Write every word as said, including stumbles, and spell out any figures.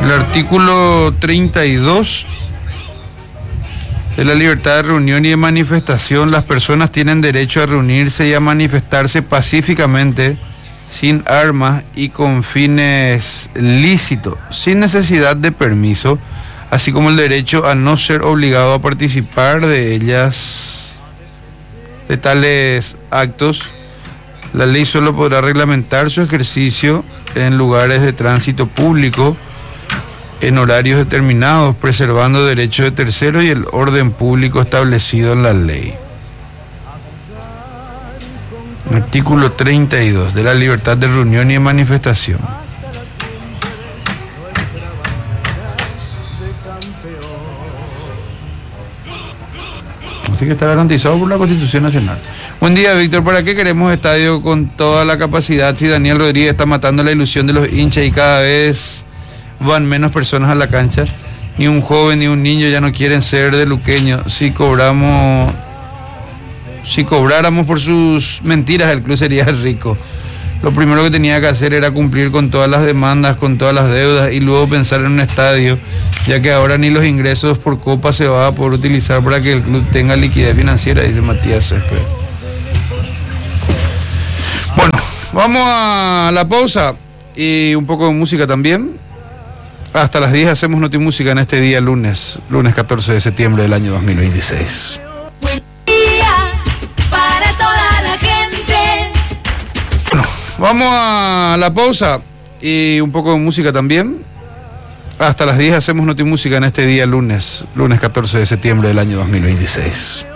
El artículo treinta y dos de la libertad de reunión y de manifestación. Las personas tienen derecho a reunirse y a manifestarse pacíficamente, sin armas y con fines lícitos, sin necesidad de permiso, así como el derecho a no ser obligado a participar de ellas, de tales actos. La ley solo podrá reglamentar su ejercicio en lugares de tránsito público, en horarios determinados, preservando derechos de terceros y el orden público establecido en la ley. Artículo treinta y dos de la libertad de reunión y de manifestación. Así que está garantizado por la Constitución Nacional. Buen día, Víctor. ¿Para qué queremos estadio con toda la capacidad si Daniel Rodríguez está matando la ilusión de los hinchas y cada vez van menos personas a la cancha? Ni un joven ni un niño ya no quieren ser de luqueño. Si cobramos, si cobráramos por sus mentiras, el club sería rico. Lo primero que tenía que hacer era cumplir con todas las demandas, con todas las deudas y luego pensar en un estadio, ya que ahora ni los ingresos por copa se va a poder utilizar para que el club tenga liquidez financiera, dice Matías Césped. Bueno, vamos a la pausa y un poco de música también. Hasta las diez hacemos Notimúsica en este día lunes, lunes catorce de septiembre del año dos mil veintiséis. Buen día para toda la gente. Bueno, vamos a la pausa y un poco de música también. Hasta las diez hacemos Notimúsica en este día lunes, lunes catorce de septiembre del año dos mil veintiséis.